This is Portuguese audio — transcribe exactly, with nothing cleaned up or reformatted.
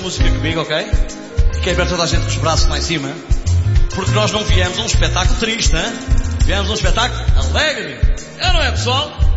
música comigo, ok? Fiquei ver toda a gente com os braços lá em cima. Porque nós não viemos a um espetáculo triste, hein? Viemos a um espetáculo alegre. É, não é, pessoal?